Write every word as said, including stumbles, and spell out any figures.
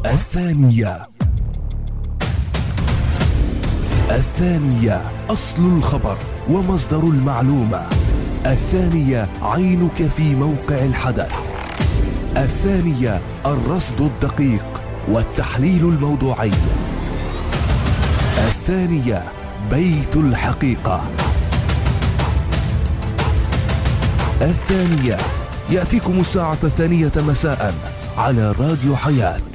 الثانية. الثانية أصل الخبر ومصدر المعلومة. الثانية عينك في موقع الحدث. الثانية الرصد الدقيق والتحليل الموضوعي. الثانية بيت الحقيقة. الثانية يأتيكم الساعة الثانية مساء على راديو حياة.